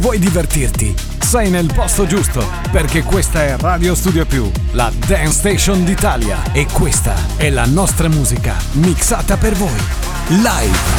Vuoi divertirti? Sei nel posto giusto, perché questa è Radio Studio Più, la Dance Station d'Italia, e questa è la nostra musica mixata per voi, live.